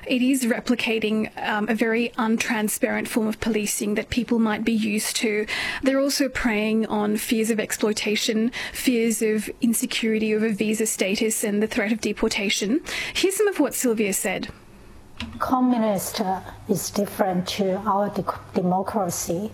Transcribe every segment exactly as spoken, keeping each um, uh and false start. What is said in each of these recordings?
it is replicating um, a very untransparent form of policing that people might be used to. They're also preying on fears of exploitation, fears of insecurity over visa status and the threat of deportation. Here's some of what Sylvia said. Communist uh, is different to our de- democracy.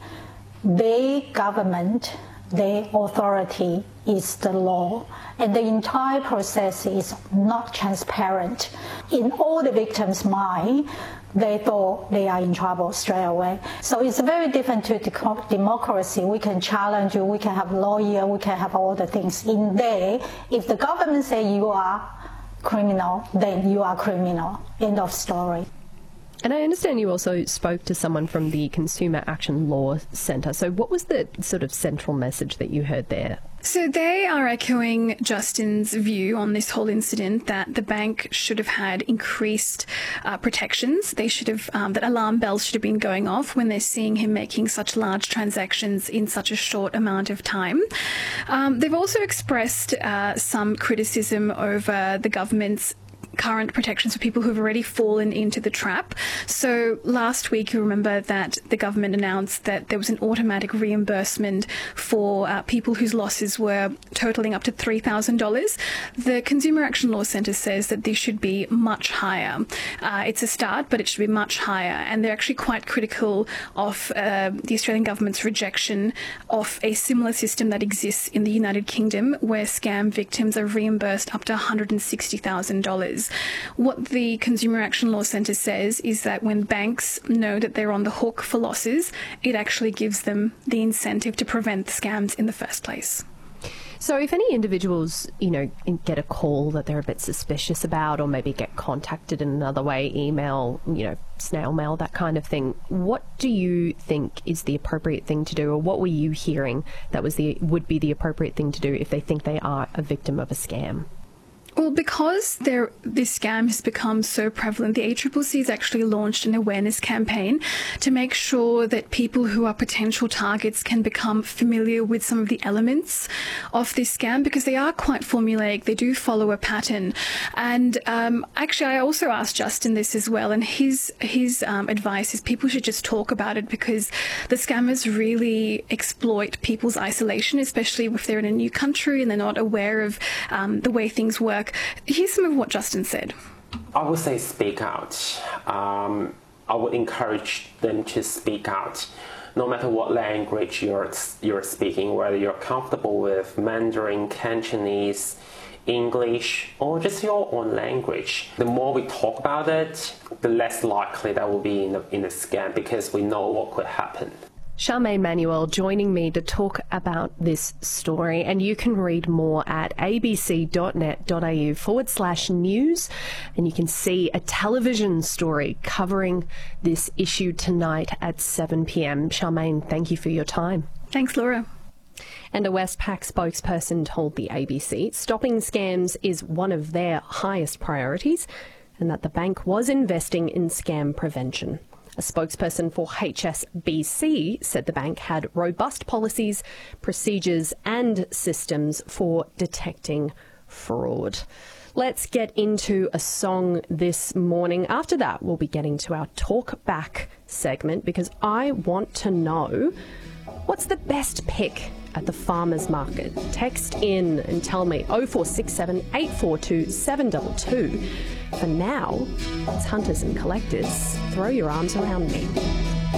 Their government, their authority is the law, and the entire process is not transparent. In all the victims' mind, they thought they are in trouble straight away. So it's very different to de- democracy. We can challenge you, we can have lawyer, we can have all the things. In there, if the government say you are criminal, then you are criminal. End of story. And I understand you also spoke to someone from the Consumer Action Law Centre. So what was the sort of central message that you heard there? So they are echoing Justin's view on this whole incident that the bank should have had increased uh, protections. They should have, um, that alarm bells should have been going off when they're seeing him making such large transactions in such a short amount of time. Um, they've also expressed uh, some criticism over the government's current protections for people who have already fallen into the trap. So last week, you remember that the government announced that there was an automatic reimbursement for uh, people whose losses were totaling up to three thousand dollars. The Consumer Action Law Centre says that this should be much higher. Uh, it's a start, but it should be much higher. And they're actually quite critical of uh, the Australian government's rejection of a similar system that exists in the United Kingdom, where scam victims are reimbursed up to one hundred sixty thousand dollars. What the Consumer Action Law Centre says is that when banks know that they're on the hook for losses, it actually gives them the incentive to prevent the scams in the first place. So if any individuals, you know, get a call that they're a bit suspicious about, or maybe get contacted in another way, email, you know, snail mail, that kind of thing, what do you think is the appropriate thing to do, or what were you hearing that was the would be the appropriate thing to do if they think they are a victim of a scam? Well, because there, this scam has become so prevalent, the A C C C has actually launched an awareness campaign to make sure that people who are potential targets can become familiar with some of the elements of this scam, because they are quite formulaic. They do follow a pattern. And um, actually, I also asked Justin this as well, and his his um, advice is people should just talk about it, because the scammers really exploit people's isolation, especially if they're in a new country and they're not aware of um, the way things work. Here's some of what Justin said. I would say speak out. Um, I would encourage them to speak out, no matter what language you're, you're speaking, whether you're comfortable with Mandarin, Cantonese, English, or just your own language. The more we talk about it, the less likely that will be in a, in a scam, because we know what could happen. Charmaine Manuel joining me to talk about this story, and you can read more at abc.net.au forward slash news, and you can see a television story covering this issue tonight at seven p m. Charmaine, thank you for your time. Thanks, Laura. And a Westpac spokesperson told the A B C stopping scams is one of their highest priorities, and that the bank was investing in scam prevention. A spokesperson for H S B C said the bank had robust policies, procedures and systems for detecting fraud. Let's get into a song this morning. After that, we'll be getting to our Talk Back segment, because I want to know, what's the best pick at the farmers market? Text in and tell me oh four six seven, eight four two, seven two two. For now, it's Hunters and Collectors. Throw your arms around me.